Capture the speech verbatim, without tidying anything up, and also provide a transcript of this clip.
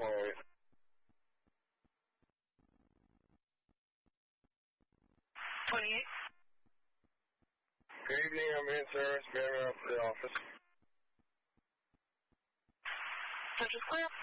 twenty-eight. twenty-eight. Good evening, I'm in service, man up to the office. Central Square.